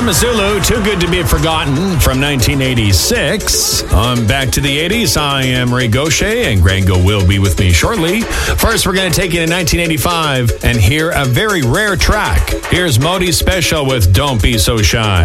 Emma Zulu, Too Good to Be Forgotten from 1986. On Back to the 80s, I am Ray Gaucher, and Grango will be with me shortly. First, we're going to take you to 1985 and hear a very rare track. Here's Modi Special with Don't Be So Shy.